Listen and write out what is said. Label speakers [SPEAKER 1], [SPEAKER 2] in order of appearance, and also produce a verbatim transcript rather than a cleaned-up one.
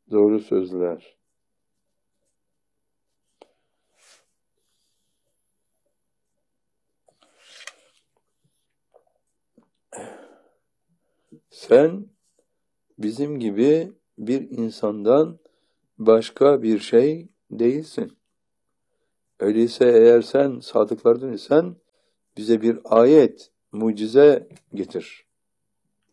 [SPEAKER 1] doğru sözler. Sen bizim gibi bir insandan başka bir şey değilsin. Öyleyse eğer sen sadıklardan isen bize bir ayet, mucize getir.